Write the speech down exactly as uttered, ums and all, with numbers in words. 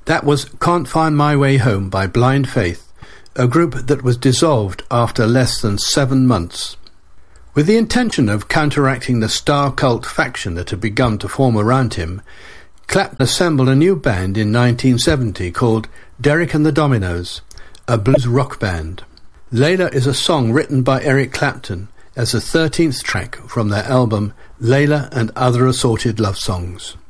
That was Can't Find My Way Home by Blind Faith, a group that was dissolved after less than seven months. With the intention of counteracting the star cult faction that had begun to form around him, Clapton assembled a new band in nineteen seventy called Derek and the Dominos, a blues rock band. Layla is a song written by Eric Clapton as the thirteenth track from their album Layla and Other Assorted Love Songs.